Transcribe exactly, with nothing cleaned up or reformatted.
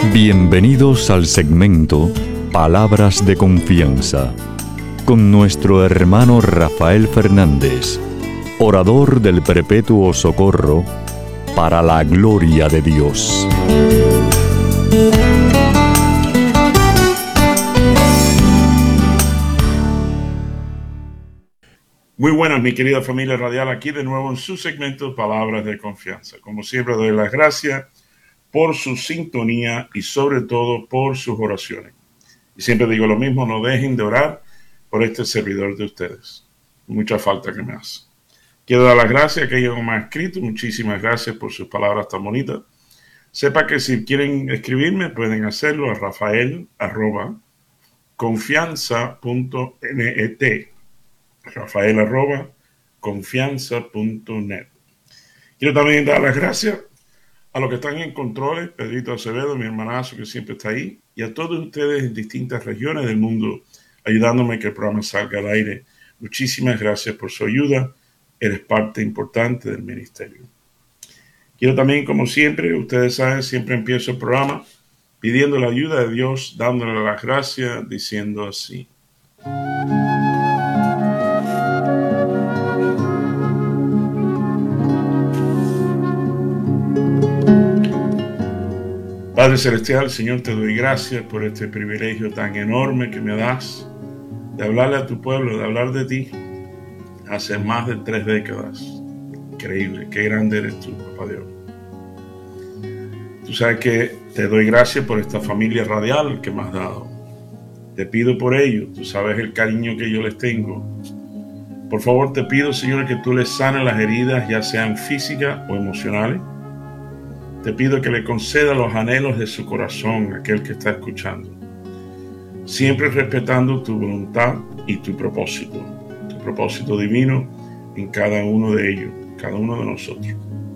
Bienvenidos al segmento Palabras de Confianza, con nuestro hermano Rafael Fernández, orador del Perpetuo Socorro, para la gloria de Dios. Muy buenas, mi querida familia radial, aquí de nuevo en su segmento Palabras de Confianza. Como siempre, doy las gracias por su sintonía y sobre todo por sus oraciones. Y siempre digo lo mismo, no dejen de orar por este servidor de ustedes. Mucha falta que me hace. Quiero dar las gracias a aquellos que me han escrito. Muchísimas gracias por sus palabras tan bonitas. Sepa que si quieren escribirme, pueden hacerlo a rafael arroba confianza punto net. Rafael arroba confianza punto net. Quiero también dar las gracias a los que están en controles, Pedrito Acevedo, mi hermanazo que siempre está ahí, y a todos ustedes en distintas regiones del mundo, ayudándome a que el programa salga al aire. Muchísimas gracias por su ayuda. Eres parte importante del ministerio. Quiero también, como siempre, ustedes saben, siempre empiezo el programa pidiendo la ayuda de Dios, dándole las gracias, diciendo así. Padre Celestial, Señor, te doy gracias por este privilegio tan enorme que me das de hablarle a tu pueblo, de hablar de ti hace más de tres décadas. Increíble, qué grande eres tú, Papá Dios. Tú sabes que te doy gracias por esta familia radial que me has dado. Te pido por ellos, tú sabes el cariño que yo les tengo. Por favor, te pido, Señor, que tú les sanes las heridas, ya sean físicas o emocionales. Te pido que le conceda los anhelos de su corazón a aquel que está escuchando, siempre respetando tu voluntad y tu propósito, tu propósito divino en cada uno de ellos, cada uno de nosotros.